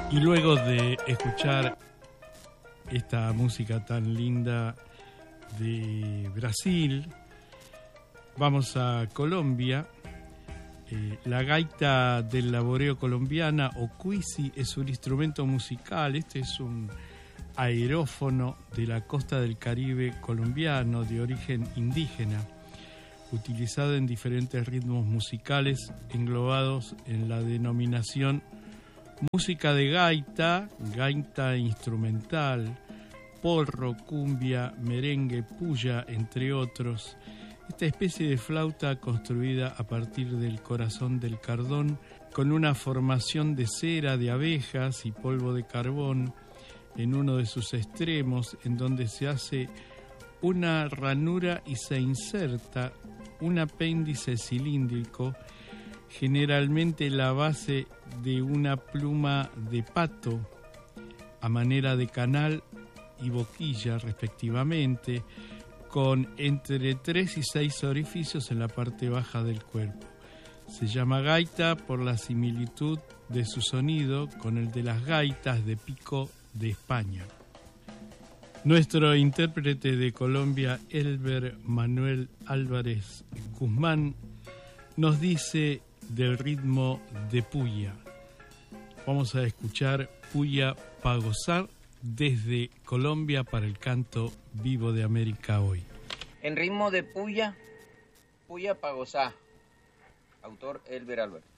Y luego de escuchar esta música tan linda de Brasil, vamos a Colombia. La gaita del laboreo colombiana o cuisi es un instrumento musical. Este es un aerófono de la costa del Caribe colombiano de origen indígena, utilizado en diferentes ritmos musicales englobados en la denominación música de gaita, gaita instrumental, porro, cumbia, merengue, puya, entre otros. Esta especie de flauta construida a partir del corazón del cardón, con una formación de cera de abejas y polvo de carbón en uno de sus extremos, en donde se hace una ranura y se inserta un apéndice cilíndrico, generalmente la base de una pluma de pato a manera de canal y boquilla respectivamente, con entre 3 y 6 orificios en la parte baja del cuerpo. Se llama gaita por la similitud de su sonido con el de las gaitas de pico de España. Nuestro intérprete de Colombia, Elber Manuel Álvarez Guzmán, nos dice del ritmo de puya. Vamos a escuchar Puya pa' gozar desde Colombia para el canto vivo de América hoy. En ritmo de puya, puya pa' gozar. Autor Elber Álvarez.